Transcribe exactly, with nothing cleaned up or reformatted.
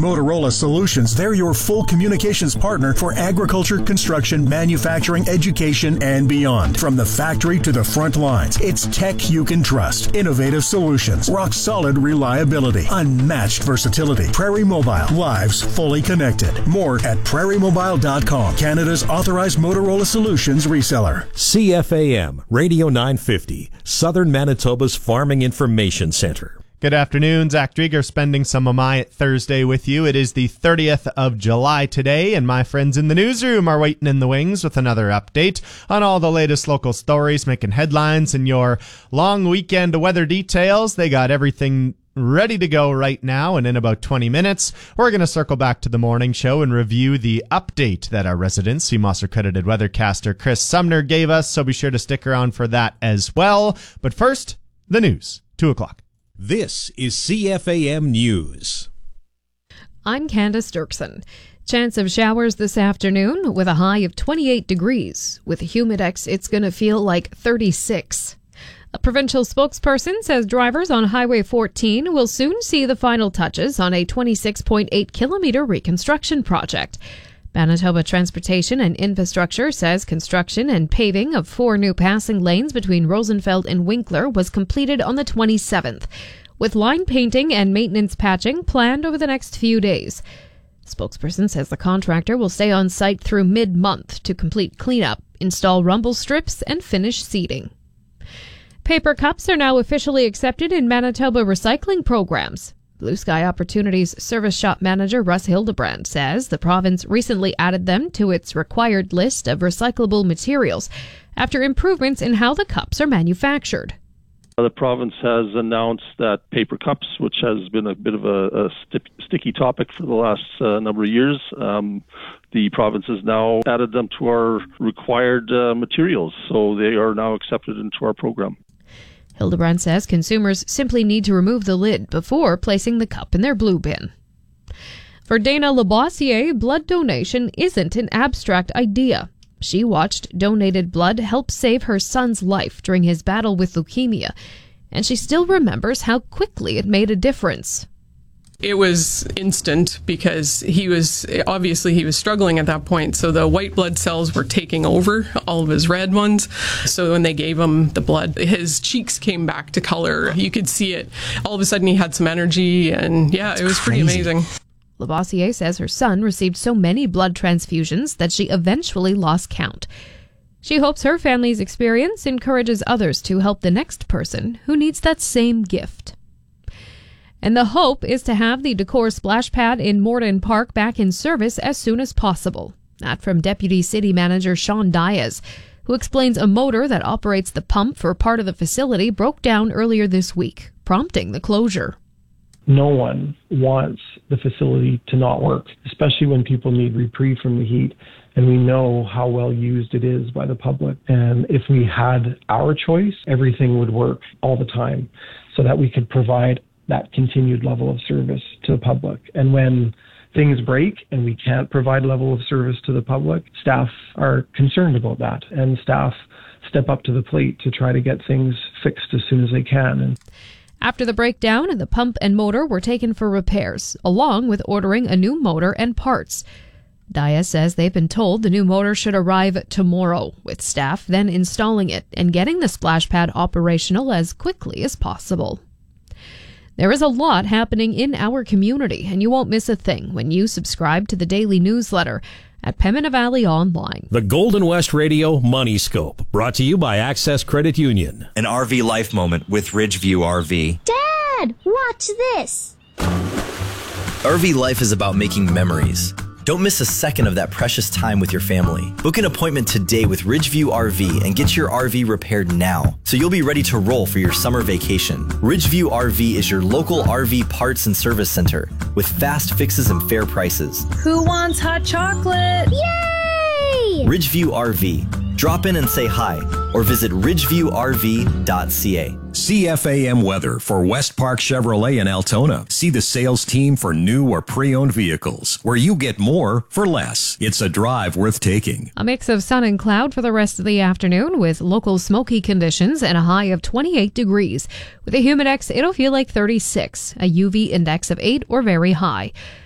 Motorola Solutions, they're your full communications partner for agriculture, construction, manufacturing, education, and beyond. From the factory to the front lines, it's tech you can trust. Innovative solutions, rock-solid reliability, unmatched versatility. Prairie Mobile, lives fully connected. More at prairie mobile dot com, Canada's authorized Motorola Solutions reseller. C F A M, Radio nine fifty, Southern Manitoba's Farming Information Center. Good afternoon. Zach Drieger spending some of my Thursday with you. It is the thirtieth of July today, and my friends in the newsroom are waiting in the wings with another update on all the latest local stories making headlines and your long weekend weather details. They got everything ready to go right now, and in about twenty minutes, we're going to circle back to the morning show and review the update that our resident C M O S accredited weathercaster Chris Sumner gave us, so be sure to stick around for that as well. But first, the news, two o'clock. This is C F A M News. I'm Candace Dirksen. Chance of showers this afternoon with a high of twenty-eight degrees. With a humidex, it's going to feel like thirty-six. A provincial spokesperson says drivers on Highway fourteen will soon see the final touches on a twenty-six point eight kilometre reconstruction project. Manitoba Transportation and Infrastructure says construction and paving of four new passing lanes between Rosenfeld and Winkler was completed on the twenty-seventh, with line painting and maintenance patching planned over the next few days. Spokesperson says the contractor will stay on site through mid-month to complete cleanup, install rumble strips, and finish seeding. Paper cups are now officially accepted in Manitoba recycling programs. Blue Sky Opportunities Service Shop Manager Russ Hildebrand says the province recently added them to its required list of recyclable materials after improvements in how the cups are manufactured. The province has announced that paper cups, which has been a bit of a, a st- sticky topic for the last uh, number of years, um, the province has now added them to our required uh, materials, so they are now accepted into our program. Hildebrand says consumers simply need to remove the lid before placing the cup in their blue bin. For Dana Labossiere, blood donation isn't an abstract idea. She watched donated blood help save her son's life during his battle with leukemia, and she still remembers how quickly it made a difference. It was instant because he was, obviously he was struggling at that point. So the white blood cells were taking over all of his red ones. So when they gave him the blood, his cheeks came back to color. You could see it. All of a sudden he had some energy, and yeah, it was pretty amazing. Labossiere says her son received so many blood transfusions that she eventually lost count. She hopes her family's experience encourages others to help the next person who needs that same gift. And the hope is to have the Decor splash pad in Morden Park back in service as soon as possible. That from Deputy City Manager Sean Diaz, who explains a motor that operates the pump for part of the facility broke down earlier this week, prompting the closure. No one wants the facility to not work, especially when people need reprieve from the heat. And we know how well used it is by the public. And if we had our choice, everything would work all the time so that we could provide that continued level of service to the public. And when things break and we can't provide level of service to the public, staff are concerned about that, and staff step up to the plate to try to get things fixed as soon as they can. And after the breakdown, the pump and motor were taken for repairs, along with ordering a new motor and parts. Diaz says they've been told the new motor should arrive tomorrow, with staff then installing it and getting the splash pad operational as quickly as possible. There is a lot happening in our community, and you won't miss a thing when you subscribe to the daily newsletter at Pembina Valley Online. The Golden West Radio Money Scope, brought to you by Access Credit Union. An R V life moment with Ridgeview R V. Dad, watch this. R V life is about making memories. Don't miss a second of that precious time with your family. Book an appointment today with Ridgeview R V and get your R V repaired now, so you'll be ready to roll for your summer vacation. Ridgeview R V is your local R V parts and service center with fast fixes and fair prices. Who wants hot chocolate? Yay! Ridgeview R V. Drop in and say hi, or visit ridgeview r v dot c a. C F A M weather for West Park Chevrolet in Altona. See the sales team for new or pre-owned vehicles, where you get more for less. It's a drive worth taking. A mix of sun and cloud for the rest of the afternoon, with local smoky conditions and a high of twenty-eight degrees. With a humidex, it'll feel like thirty-six, a U V index of eight or very high.